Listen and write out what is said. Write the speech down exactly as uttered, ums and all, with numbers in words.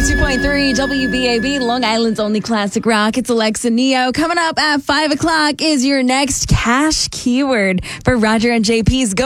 two point three W B A B, Long Island's only classic rock. It's Alexa Neo. Coming up at five o'clock is your next cash keyword for Roger and J P's Go